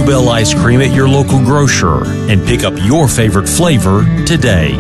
Bluebell ice cream at your local grocer and pick up your favorite flavor today.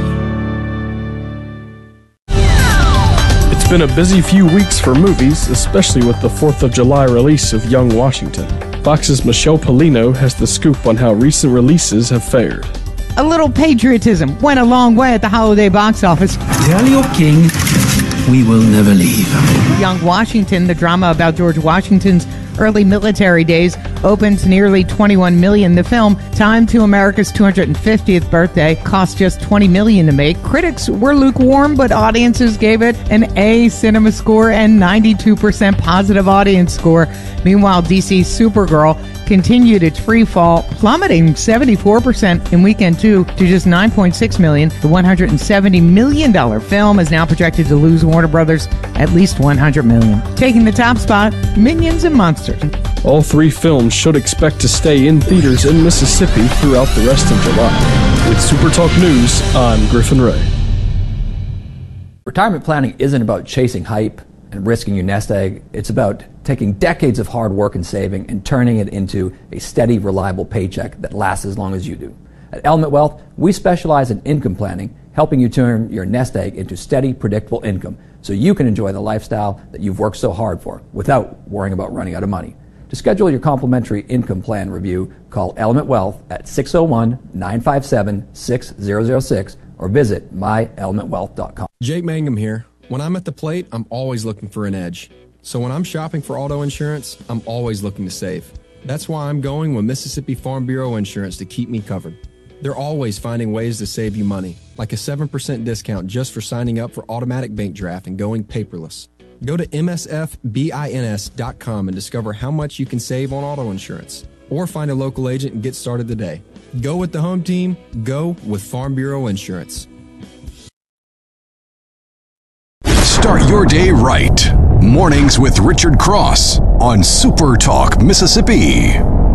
It's been a busy few weeks for movies, especially with the 4th of July release of Young Washington. Fox's Michelle Pollino has the scoop on how recent releases have fared. A little patriotism went a long way at the holiday box office. Tell your king we will never leave. Young Washington, the drama about George Washington's early military days, opened to nearly $21 million. The film, timed to America's 250th birthday, cost just $20 million to make. Critics were lukewarm, but audiences gave it an A cinema score and 92% positive audience score. Meanwhile, DC's Supergirl continued its free fall, plummeting 74% in weekend 2 to just $9.6 million. The $170 million film is now projected to lose Warner Brothers at least $100 million. Taking the top spot, Minions and Monsters. All three films should expect to stay in theaters in Mississippi throughout the rest of July. With Super Talk News, I'm Griffin Ray. Retirement planning isn't about chasing hype and risking your nest egg. It's about taking decades of hard work and saving and turning it into a steady, reliable paycheck that lasts as long as you do. At Element Wealth, we specialize in income planning, helping you turn your nest egg into steady, predictable income so you can enjoy the lifestyle that you've worked so hard for without worrying about running out of money. To schedule your complimentary income plan review, call Element Wealth at 601-957-6006 or visit myelementwealth.com. Jake Mangum here. When I'm at the plate, I'm always looking for an edge. So when I'm shopping for auto insurance, I'm always looking to save. That's why I'm going with Mississippi Farm Bureau Insurance to keep me covered. They're always finding ways to save you money, like a 7% discount just for signing up for automatic bank draft and going paperless. Go to msfbins.com and discover how much you can save on auto insurance. Or find a local agent and get started today. Go with the home team. Go with Farm Bureau Insurance. Start your day right. Mornings with Richard Cross on Super Talk Mississippi.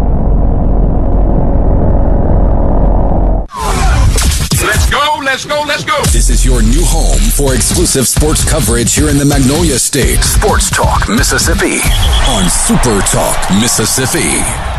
Let's go, let's go, let's go. This is your new home for exclusive sports coverage here in the Magnolia State. Sports Talk Mississippi on Super Talk Mississippi.